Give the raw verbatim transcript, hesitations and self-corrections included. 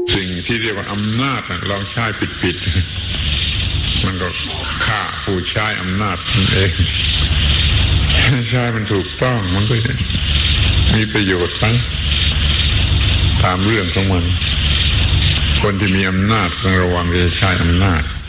สิ่งที่เรียกว่าอำนาจลองใช้ผิดๆมันก็ฆ่าผู้ใช้อำนาจนั่นเองใช้มันถูกต้องมันก็มีประโยชน์ไปตามเรื่องของมันคนที่มีอำนาจต้องระวังจะใช้อำนาจ